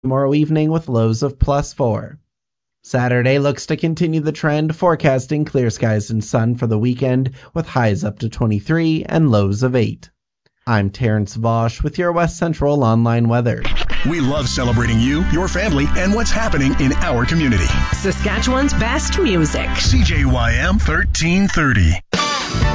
tomorrow evening with lows of +4. Saturday looks to continue the trend, forecasting clear skies and sun for the weekend with highs up to 23 and lows of 8. I'm Terrence Vosch with your West Central Online weather. We love celebrating you, your family, and what's happening in our community. Saskatchewan's best music. CJYM 1330.